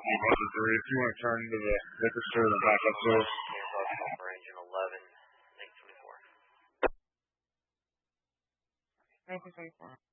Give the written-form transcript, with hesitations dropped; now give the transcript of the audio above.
Buster 3. If you want to turn to the liquor store and back up there. For engine 11, 1924. 1924.